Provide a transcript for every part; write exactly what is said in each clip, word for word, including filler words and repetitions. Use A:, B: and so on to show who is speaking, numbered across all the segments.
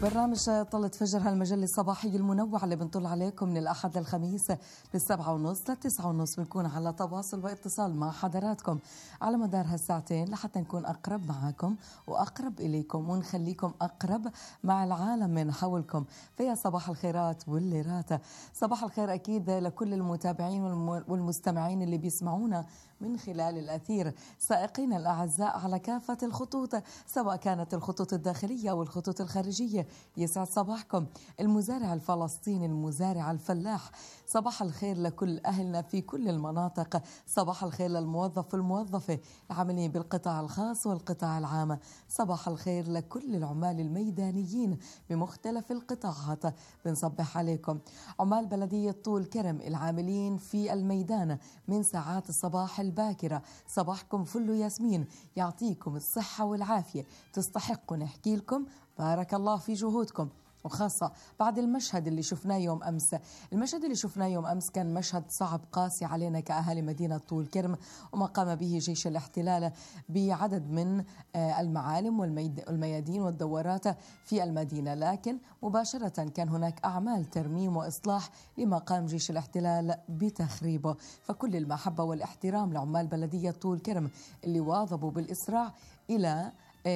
A: برنامج طلة فجر هالمجلة الصباحية المنوعة اللي بنطل عليكم من الأحد للخميس للسبعة ونص للتسعة ونص. بنكون على تواصل واتصال مع حضراتكم على مدار هالساعتين لحتى نكون أقرب معكم وأقرب إليكم ونخليكم أقرب مع العالم من حولكم. فيا صباح الخيرات والليرات، صباح الخير أكيد لكل المتابعين والمستمعين اللي بيسمعونا من خلال الأثير، سائقين الأعزاء على كافة الخطوط سواء كانت الخطوط الداخلية أو الخطوط الخارجية. يسعد صباحكم المزارع الفلسطيني، المزارع الفلاح، صباح الخير لكل أهلنا في كل المناطق، صباح الخير للموظف والموظفة العاملين بالقطاع الخاص والقطاع العام، صباح الخير لكل العمال الميدانيين بمختلف القطاعات. بنصبح عليكم عمال بلدية طول كرم العاملين في الميدان من ساعات الصباح الباكرة، صباحكم فل ياسمين، يعطيكم الصحة والعافية، تستحقوا نحكي لكم بارك الله في جهودكم، وخاصة بعد المشهد اللي شفناه يوم أمس. المشهد اللي شفناه يوم أمس كان مشهد صعب قاسي علينا كأهالي مدينة طول كرم، وما قام به جيش الاحتلال بعدد من المعالم والميادين والدورات في المدينة، لكن مباشرة كان هناك أعمال ترميم وإصلاح لما قام جيش الاحتلال بتخريبه. فكل المحبة والاحترام لعمال بلدية طول كرم اللي واظبوا بالإسراع إلى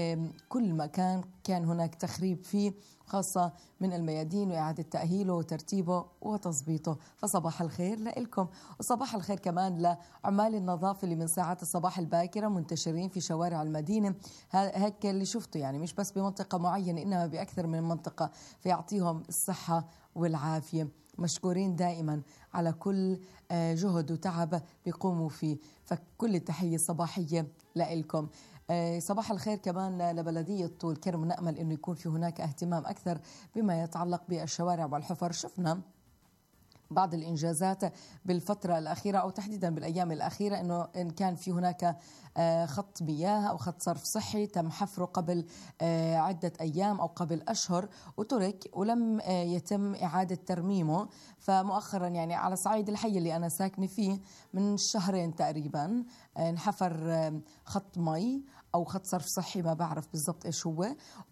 A: كل مكان كان هناك تخريب فيه، خاصة من الميادين وإعادة تأهيله وترتيبه وتظبيطه. فصباح الخير لكم، وصباح الخير كمان لعمال النظافة اللي من ساعات الصباح الباكرة منتشرين في شوارع المدينة. هيك اللي شفته يعني مش بس بمنطقة معينة إنما بأكثر من منطقة، فيعطيهم الصحة والعافية. مشكورين دائما على كل جهد وتعب بيقوموا فيه، فكل التحية الصباحية لكم. صباح الخير كمان لبلدية طول كرم، نأمل أنه يكون في هناك اهتمام أكثر بما يتعلق بالشوارع والحفر. شفنا بعض الإنجازات بالفترة الأخيرة أو تحديدا بالأيام الأخيرة، أنه إن كان في هناك خط مياه أو خط صرف صحي تم حفره قبل عدة أيام أو قبل أشهر وترك ولم يتم إعادة ترميمه. فمؤخرا يعني على صعيد الحي اللي أنا ساكنة فيه من شهرين تقريبا انحفر خط مي أو خط صرف صحي، ما بعرف بالضبط إيش هو،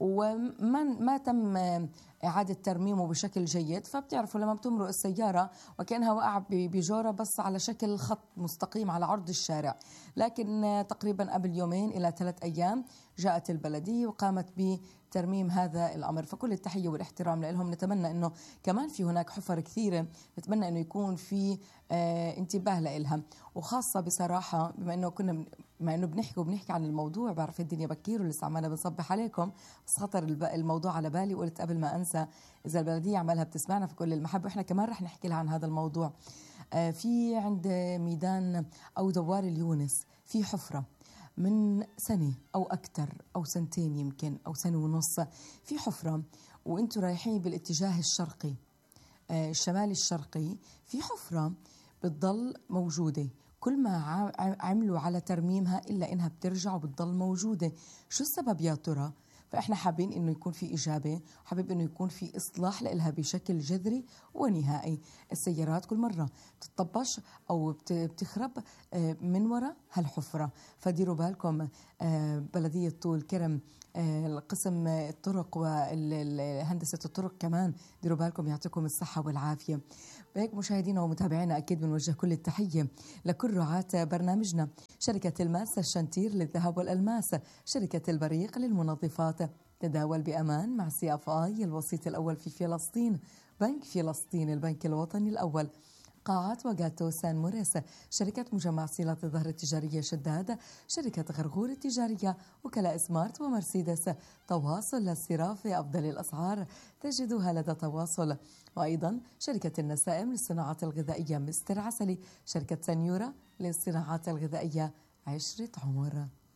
A: وما ما تم إعادة ترميمه بشكل جيد. فبتعرفوا لما بتمرق السيارة وكأنها وقع بجورة بس على شكل خط مستقيم على عرض الشارع. لكن تقريبا قبل يومين إلى ثلاث أيام جاءت البلدية وقامت بترميم هذا الأمر، فكل التحية والاحترام لهم. نتمنى أنه كمان في هناك حفر كثيرة، نتمنى أنه يكون في آه انتباه لإلها، وخاصة بصراحة بما أنه كنا بما أنه بنحكي وبنحكي عن الموضوع، بعرف الدنيا بكير ولسه عمالنا بنصبح عليكم، بس خطر الموضوع على بالي وقلت قبل ما أنسى إذا البلدية عملها بتسمعنا في كل المحبة وإحنا كمان رح نحكي لها عن هذا الموضوع. آه في عند ميدان أو دوار اليونس في حفرة من سنة أو أكثر أو سنتين يمكن أو سنة ونص، في حفرة وإنتوا رايحين بالاتجاه الشرقي آه الشمالي الشرقي، في حفرة بتضل موجودة، كل ما عملوا على ترميمها إلا إنها بترجع وبتضل موجودة. شو السبب يا ترى؟ فإحنا حابين إنه يكون في إجابة، وحابين إنه يكون في إصلاح لإلها بشكل جذري ونهائي. السيارات كل مرة بتطبش أو بتخرب من وراء هالحفرة، فديروا بالكم بلدية طول كرم، القسم الطرق وهندسة الطرق كمان ديروا بالكم، يعطيكم الصحة والعافية. بهيك مشاهدينا ومتابعينا أكيد بنوجه كل التحية لكل رعاة برنامجنا، شركة الماس الشنتير للذهب والألماس، شركة البريق للمنظفات، تداول بأمان مع سي اف اي الوسيط الأول في فلسطين، بنك فلسطين البنك الوطني الأول، قاعات وجاتو سان موريس، شركة مجمع صلة الظهر التجارية شداد، شركة غرغور التجارية، وكلاء سمارت ومرسيدس. تواصل للصرافة أفضل الأسعار تجدها لدى تواصل. وأيضا شركة النسائم للصناعات الغذائية مستر عسلي، شركة سنيورا للصناعات الغذائية عشرة عمر.